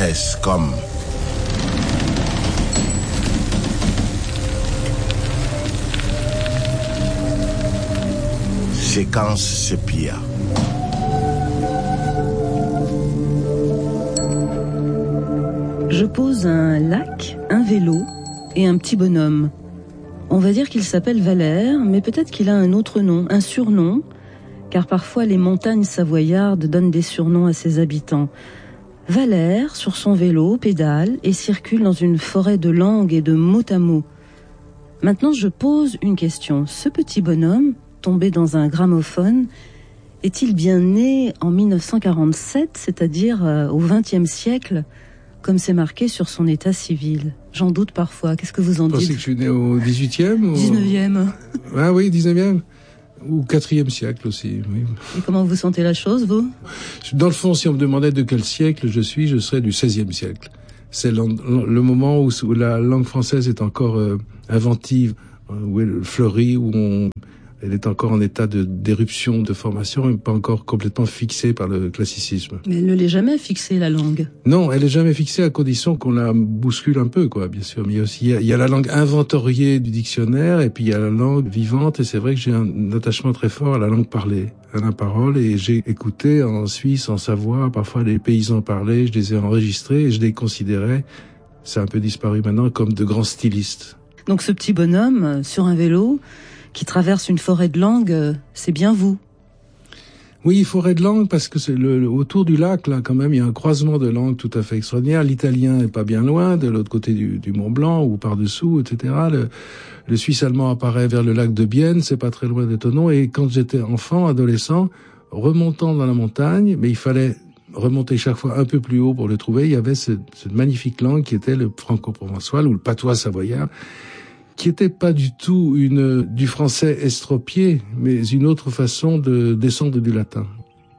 apparaissent comme séquence sépia. Je pose un lac, un vélo et un petit bonhomme. On va dire qu'il s'appelle Valère, mais peut-être qu'il a un autre nom, un surnom, car parfois les montagnes savoyardes donnent des surnoms à ses habitants. Valère, sur son vélo, pédale et circule dans une forêt de langues et de mots à mots. Maintenant, je pose une question. Ce petit bonhomme, tombé dans un gramophone, est-il bien né en 1947, c'est-à-dire au XXe siècle, comme c'est marqué sur son état civil? J'en doute parfois. Qu'est-ce que vous en dites? Vous pensez que je suis né au 18e ou... 19e. Ah oui, 19e. Ou 4e siècle aussi, oui. Et comment vous sentez la chose, vous? Dans le fond, si on me demandait de quel siècle je serais du 16e siècle. C'est le moment où la langue française est encore inventive, où elle fleurit, elle est encore en état d'éruption, de formation, et pas encore complètement fixée par le classicisme. Mais elle ne l'est jamais fixée, la langue. Non, elle est jamais fixée à condition qu'on la bouscule un peu, quoi, bien sûr. Mais il y a la langue inventoriée du dictionnaire, et puis il y a la langue vivante, et c'est vrai que j'ai un attachement très fort à la langue parlée, à la parole, et j'ai écouté en Suisse, en Savoie, parfois les paysans parler, je les ai enregistrés, et je les considérais, c'est un peu disparu maintenant, comme de grands stylistes. Donc ce petit bonhomme, sur un vélo, qui traverse une forêt de langues, c'est bien vous. Oui, forêt de langues, parce que c'est autour du lac, là, quand même, il y a un croisement de langues tout à fait extraordinaire. L'italien est pas bien loin, de l'autre côté du Mont Blanc, ou par-dessous, etc. Le suisse allemand apparaît vers le lac de Bienne, c'est pas très loin d'Étonnant. Et quand j'étais enfant, adolescent, remontant dans la montagne, mais il fallait remonter chaque fois un peu plus haut pour le trouver, il y avait cette magnifique langue qui était le franco-provençal, ou le patois savoyard, qui était pas du tout du français estropié, mais une autre façon de descendre du latin.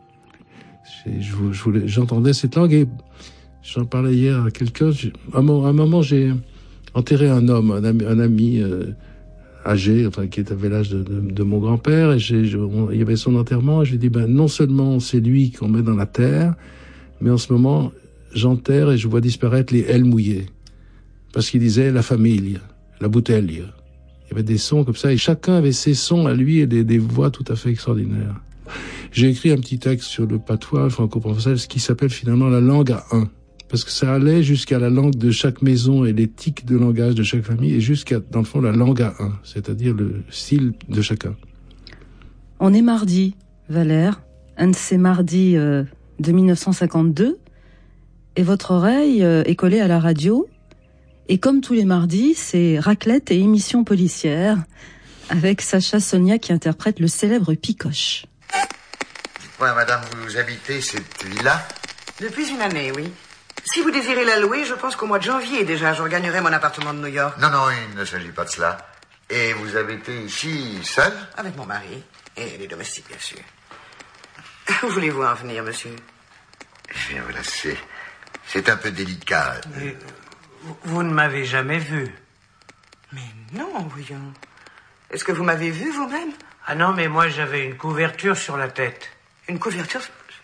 J'entendais cette langue et j'en parlais hier à quelqu'un. À un moment, j'ai enterré un homme, un ami âgé, enfin qui avait l'âge de mon grand-père, et il y avait son enterrement. Et je lui ai dit, non seulement c'est lui qu'on met dans la terre, mais en ce moment j'enterre et je vois disparaître les L mouillées, parce qu'il disait la famille. La bouteille. Il y avait des sons comme ça, et chacun avait ses sons à lui et des voix tout à fait extraordinaires. J'ai écrit un petit texte sur le patois franco-provençal, ce qui s'appelle finalement la langue à un. Parce que ça allait jusqu'à la langue de chaque maison et les tics de langage de chaque famille, et jusqu'à, dans le fond, la langue à un, c'est-à-dire le style de chacun. On est mardi, Valère, un de ces mardis de 1952, et votre oreille est collée à la radio. Et comme tous les mardis, c'est raclette et émission policière, avec Sacha Sonia qui interprète le célèbre Picoche. Dites-moi, madame, vous habitez cette villa? Depuis une année, oui. Si vous désirez la louer, je pense qu'au mois de janvier déjà, je regagnerai mon appartement de New York. Non, il ne s'agit pas de cela. Et vous habitez ici, seul? Avec mon mari et les domestiques, bien sûr. Où voulez-vous en venir, monsieur? Eh bien, voilà, c'est un peu délicat. Mais vous ne m'avez jamais vu. Mais non, voyons. Est-ce que vous m'avez vu vous-même? Ah non, mais moi j'avais une couverture sur la tête. Une couverture?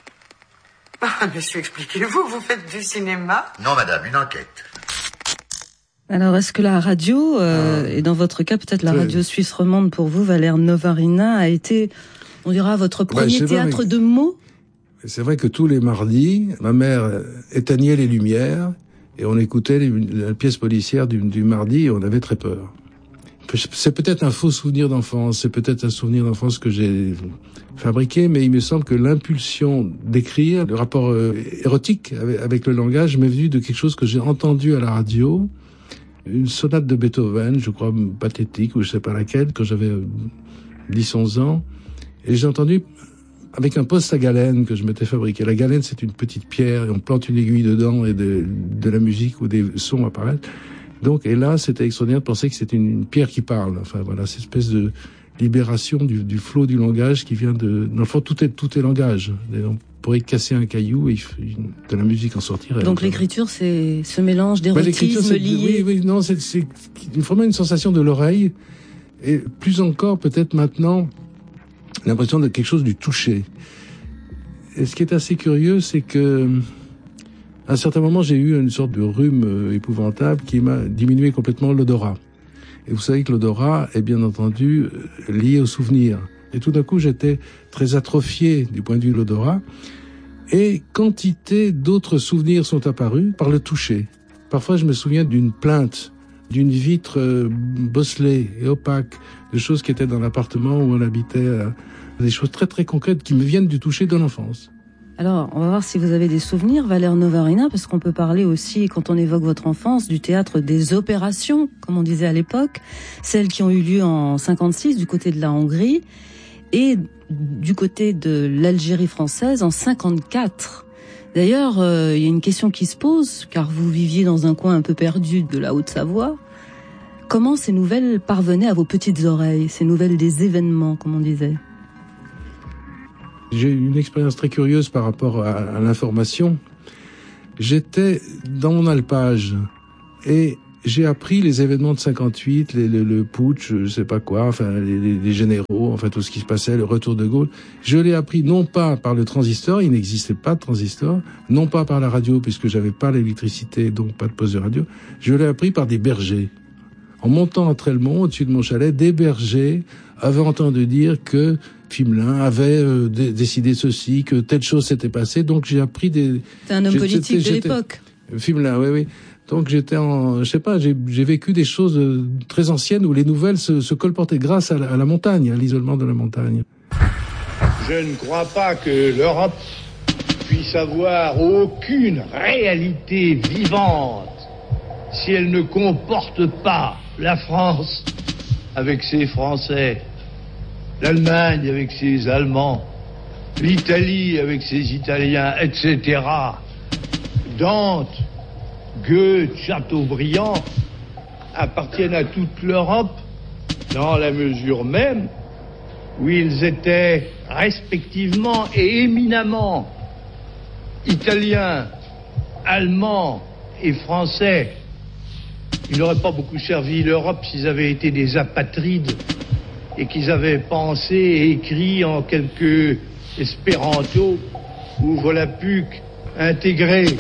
Ah, monsieur, expliquez-vous, vous faites du cinéma? Non, madame, une enquête. Alors, est-ce que la radio, et dans votre cas peut-être la radio suisse romande pour vous, Valère Novarina, a été, on dira, votre premier théâtre de mots? C'est vrai que tous les mardis, ma mère éteignait les lumières, et on écoutait la pièce policière du mardi et on avait très peur. C'est peut-être un faux souvenir d'enfance, c'est peut-être un souvenir d'enfance que j'ai fabriqué, mais il me semble que l'impulsion d'écrire, le rapport érotique avec le langage m'est venu de quelque chose que j'ai entendu à la radio, une sonate de Beethoven, je crois pathétique, ou je sais pas laquelle, quand j'avais 10-11 ans, et j'ai entendu avec un poste à galène que je m'étais fabriqué. La galène, c'est une petite pierre, et on plante une aiguille dedans, et de la musique ou des sons apparaissent. Donc, et là, c'était extraordinaire de penser que c'était une pierre qui parle. Enfin, voilà, cette espèce de libération du flot du langage qui vient de... Dans le fond, tout est langage. On pourrait casser un caillou et de la musique en sortirait. Donc l'écriture, c'est ce mélange d'érotisme lié... Oui, non, c'est vraiment une sensation de l'oreille, et plus encore, peut-être maintenant, l'impression de quelque chose du toucher. Et ce qui est assez curieux, c'est que À un certain moment, j'ai eu une sorte de rhume épouvantable qui m'a diminué complètement l'odorat. Et vous savez que l'odorat est bien entendu lié au souvenir. Et tout d'un coup, j'étais très atrophié du point de vue de l'odorat. Et quantité d'autres souvenirs sont apparus par le toucher. Parfois, je me souviens d'une plainte, d'une vitre bosselée et opaque, de choses qui étaient dans l'appartement où on habitait, des choses très très concrètes qui me viennent du toucher de l'enfance. Alors, on va voir si vous avez des souvenirs, Valère Novarina, parce qu'on peut parler aussi, quand on évoque votre enfance, du théâtre des opérations, comme on disait à l'époque, celles qui ont eu lieu en 56 du côté de la Hongrie, et du côté de l'Algérie française en 54. D'ailleurs, il y a une question qui se pose, car vous viviez dans un coin un peu perdu de la Haute-Savoie. Comment ces nouvelles parvenaient à vos petites oreilles, ces nouvelles des événements, comme on disait ? J'ai eu une expérience très curieuse par rapport à l'information. J'étais dans mon alpage et j'ai appris les événements de 58, le putsch, je sais pas quoi, enfin les généraux, enfin tout ce qui se passait, le retour de Gaulle. Je l'ai appris non pas par le transistor, il n'existait pas de transistor, non pas par la radio puisque j'avais pas l'électricité, donc pas de poste de radio. Je l'ai appris par des bergers. En montant à Trelmont, au-dessus de mon chalet, des bergers avaient entendu dire que Fimelin avait décidé ceci, que telle chose s'était passée. Donc j'ai appris des... C'est un homme politique de l'époque. Fimelin, oui. Donc j'étais j'ai vécu des choses très anciennes où les nouvelles se colportaient grâce à la montagne, à l'isolement de la montagne. Je ne crois pas que l'Europe puisse avoir aucune réalité vivante si elle ne comporte pas la France avec ses Français, l'Allemagne avec ses Allemands, l'Italie avec ses Italiens, etc. Dante, Goethe, Chateaubriand appartiennent à toute l'Europe dans la mesure même où ils étaient respectivement et éminemment italiens, allemands et français. Ils n'auraient pas beaucoup servi l'Europe s'ils avaient été des apatrides et qu'ils avaient pensé et écrit en quelques espéranto ou volapük intégrés.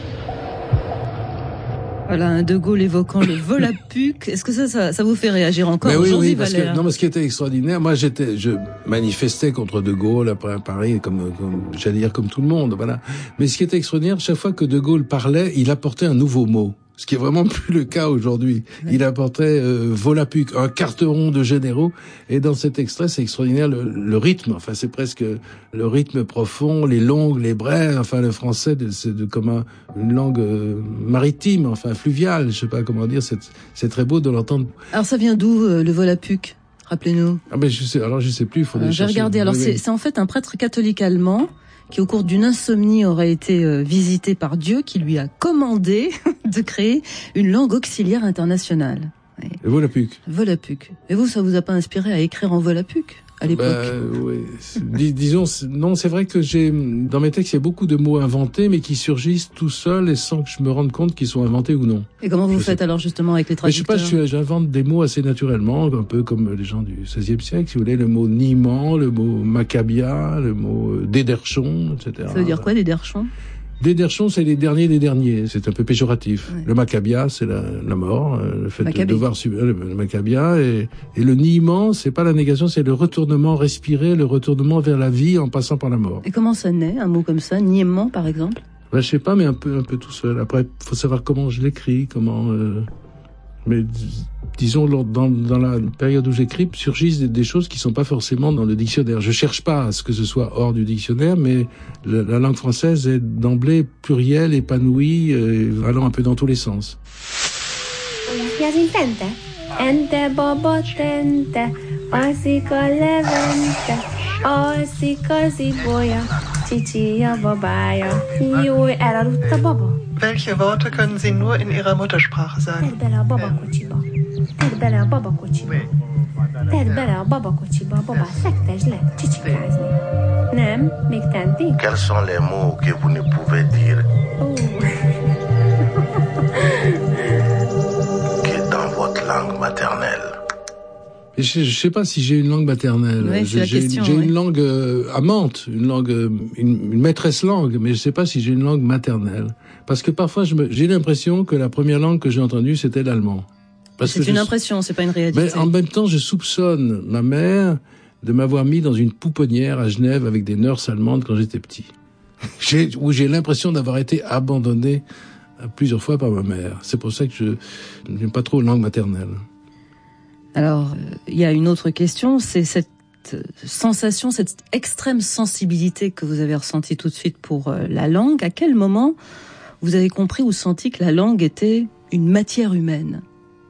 Voilà, un De Gaulle évoquant le volapük. Est-ce que ça vous fait réagir encore aujourd'hui, oui, parce Valère ? que, non, mais ce qui était extraordinaire, moi je manifestais contre De Gaulle après Paris, comme j'allais dire comme tout le monde, voilà. Mais ce qui était extraordinaire, chaque fois que De Gaulle parlait, il apportait un nouveau mot. Ce qui est vraiment plus le cas aujourd'hui. Oui. Il apportait volapük, un carteron de généraux. Et dans cet extrait, c'est extraordinaire le rythme. Enfin, c'est presque le rythme profond, les longues, les brèves. Enfin, le français, c'est comme une langue maritime, enfin fluviale. Je sais pas comment dire. C'est très beau de l'entendre. Alors, ça vient d'où le volapük ? Rappelez-nous. Ah ben je sais plus. Il faudrait chercher. J'ai regardé. Alors, c'est en fait un prêtre catholique allemand qui au cours d'une insomnie aurait été visité par Dieu, qui lui a commandé de créer une langue auxiliaire internationale. Oui. Le volapük. Volapük. Et vous, ça vous a pas inspiré à écrire en volapük à l'époque ? Oui. Disons, non, c'est vrai que dans mes textes, il y a beaucoup de mots inventés, mais qui surgissent tout seuls et sans que je me rende compte qu'ils sont inventés ou non. Et comment vous faites alors justement avec les traducteurs ? Je sais pas, j'invente des mots assez naturellement, un peu comme les gens du XVIe siècle, si vous voulez, le mot niemand, le mot maccabia, le mot déderchon, etc. Ça veut dire quoi, déderchon ? Déderchon, c'est les derniers des derniers. C'est un peu péjoratif. Ouais. Le maccabia, c'est la mort, le fait de devoir subir le maccabia. Et le niement, c'est pas la négation, c'est le retournement respiré, le retournement vers la vie en passant par la mort. Et comment ça naît, un mot comme ça, niement, par exemple ? Je sais pas, mais un peu tout seul. Après, faut savoir comment je l'écris, mais disons, dans la période où j'écris, surgissent des choses qui sont pas forcément dans le dictionnaire. Je cherche pas à ce que ce soit hors du dictionnaire, mais la langue française est d'emblée plurielle, épanouie, allant un peu dans tous les sens. Ente baba tente, pasika levente, asika ziboya, titiya babaya, io era rutta baba. Welche Worte können Sie nur in Ihrer Muttersprache sagen? Terbela baba kochiba, terbela baba kochiba, terbela baba kochiba, baba szektes le, csicsikázni. Nem, még tenti? Quels sont les mots que vous ne pouvez dire que dans votre langue maternelle? Je sais pas si j'ai une langue maternelle. Oui, J'ai une langue amante, une maîtresse langue, mais je sais pas si j'ai une langue maternelle. Parce que parfois, j'ai l'impression que la première langue que j'ai entendue, c'était l'allemand. C'est une impression, c'est pas une réalité. Mais en même temps, je soupçonne ma mère de m'avoir mis dans une pouponnière à Genève avec des nurses allemandes quand j'étais petit. Où j'ai l'impression d'avoir été abandonné plusieurs fois par ma mère. C'est pour ça que je n'aime pas trop langue maternelle. Alors, il y a une autre question, c'est cette sensation, cette extrême sensibilité que vous avez ressentie tout de suite pour la langue. À quel moment vous avez compris ou senti que la langue était une matière humaine ?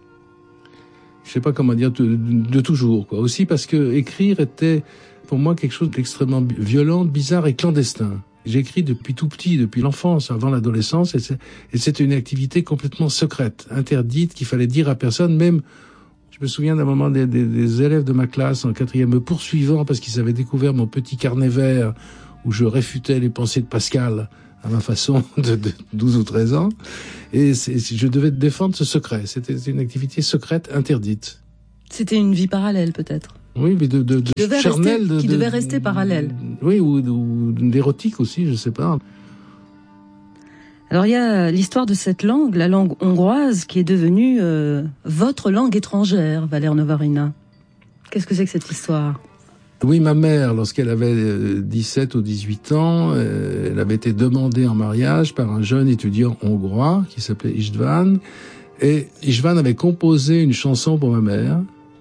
Je sais pas comment dire, de toujours, quoi. Aussi parce que écrire était, pour moi, quelque chose d'extrêmement violent, bizarre et clandestin. J'écris depuis tout petit, depuis l'enfance, avant l'adolescence, et c'était une activité complètement secrète, interdite, qu'il fallait dire à personne, même, je me souviens d'un moment des élèves de ma classe en 4e me poursuivant parce qu'ils avaient découvert mon petit carnet vert où je réfutais les pensées de Pascal à ma façon de 12 ou 13 ans. Et je devais défendre ce secret. C'était une activité secrète, interdite. C'était une vie parallèle, peut-être. Oui, mais qui devait rester parallèle. Oui, ou d'érotique aussi, je sais pas. Alors il y a l'histoire de cette langue, la langue hongroise, qui est devenue votre langue étrangère, Valère Novarina. Qu'est-ce que c'est que cette histoire ? Oui, ma mère, lorsqu'elle avait 17 ou 18 ans, elle avait été demandée en mariage par un jeune étudiant hongrois qui s'appelait István. Et István avait composé une chanson pour ma mère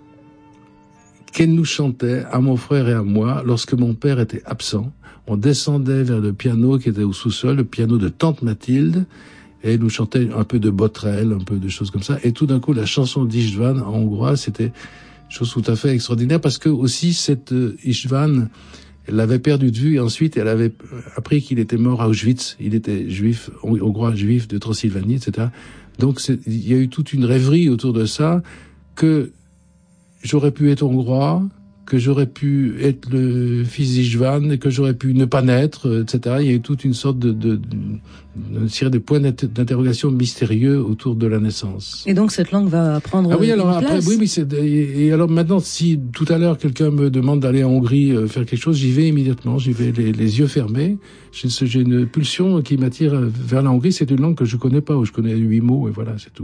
qu'elle nous chantait à mon frère et à moi lorsque mon père était absent. On descendait vers le piano qui était au sous-sol, le piano de tante Mathilde, et elle nous chantait un peu de Botrel, un peu de choses comme ça. Et tout d'un coup, la chanson d'István en hongrois, c'était chose tout à fait extraordinaire parce que aussi cette István, elle l'avait perdu de vue et ensuite elle avait appris qu'il était mort à Auschwitz. Il était juif, hongrois juif de Transylvanie, etc. Donc il y a eu toute une rêverie autour de ça, que j'aurais pu être hongrois, que j'aurais pu être le fils d'István, et que j'aurais pu ne pas naître, etc. Il y a eu toute une sorte de points d'interrogation mystérieux autour de la naissance. Et donc cette langue va prendre oui, alors une après, place. oui, et alors maintenant, si tout à l'heure quelqu'un me demande d'aller en Hongrie faire quelque chose, j'y vais immédiatement, j'y vais les yeux fermés. J'ai une pulsion qui m'attire vers la Hongrie. C'est une langue que je connais pas, où je connais 8 mots, et voilà, c'est tout.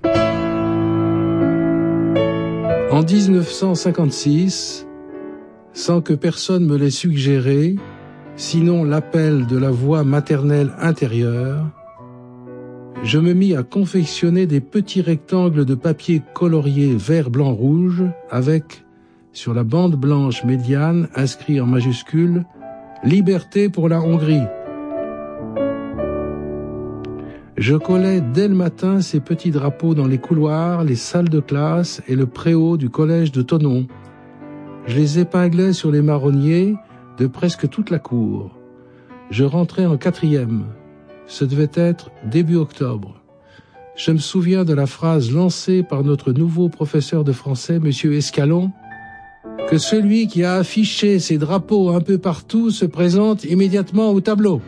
En 1956, sans que personne me l'ait suggéré, sinon l'appel de la voix maternelle intérieure, je me mis à confectionner des petits rectangles de papier colorié vert, blanc, rouge, avec, sur la bande blanche médiane, inscrit en majuscule « Liberté pour la Hongrie ». Je collais dès le matin ces petits drapeaux dans les couloirs, les salles de classe et le préau du collège de Thonon. Je les épinglais sur les marronniers de presque toute la cour. Je rentrais en 4e. Ce devait être début octobre. Je me souviens de la phrase lancée par notre nouveau professeur de français, Monsieur Escalon, que celui qui a affiché ces drapeaux un peu partout se présente immédiatement au tableau.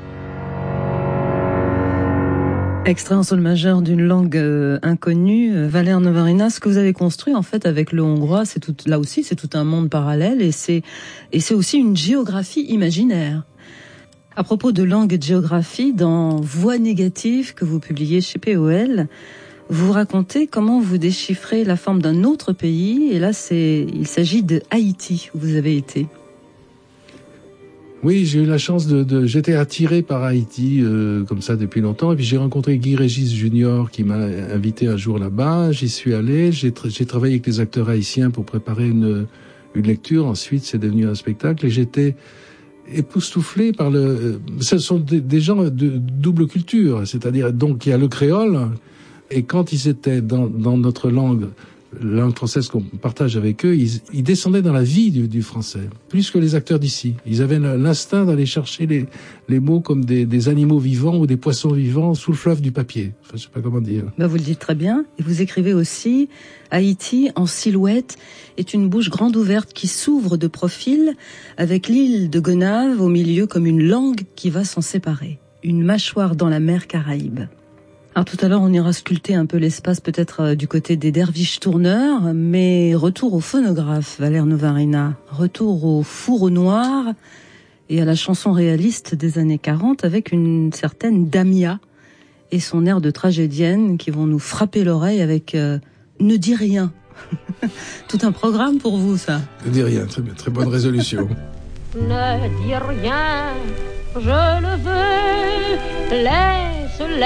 Extrait en sol majeur d'une langue inconnue. Valère Novarina, ce que vous avez construit en fait avec le hongrois, c'est tout, là aussi c'est tout un monde parallèle et c'est aussi une géographie imaginaire. À propos de langue et de géographie, dans Voix négative que vous publiez chez POL, vous racontez comment vous déchiffrez la forme d'un autre pays, et là il s'agit de Haïti où vous avez été. Oui, j'ai eu la chance j'étais attiré par Haïti comme ça depuis longtemps, et puis j'ai rencontré Guy Régis Junior qui m'a invité un jour là-bas. J'y suis allé, j'ai travaillé avec les acteurs haïtiens pour préparer une lecture. Ensuite, c'est devenu un spectacle, et j'étais époustouflé par ce sont des gens de double culture, c'est-à-dire donc il y a le créole, et quand ils étaient dans notre langue française qu'on partage avec eux, ils descendaient dans la vie du français, plus que les acteurs d'ici. Ils avaient l'instinct d'aller chercher les mots comme des animaux vivants ou des poissons vivants sous le fleuve du papier. Enfin, je sais pas comment dire. Vous le dites très bien. Et vous écrivez aussi, Haïti, en silhouette, est une bouche grande ouverte qui s'ouvre de profil, avec l'île de Gonave au milieu comme une langue qui va s'en séparer. Une mâchoire dans la mer Caraïbe. Alors tout à l'heure, on ira sculpter un peu l'espace peut-être du côté des derviches tourneurs, mais retour au phonographe, Valère Novarina, retour au four au noir et à la chanson réaliste des années 40 avec une certaine Damia et son air de tragédienne qui vont nous frapper l'oreille avec Ne dis rien. Tout un programme pour vous, ça. Ne dis rien, très bien, très bonne résolution. Ne dis rien, je le veux, laisse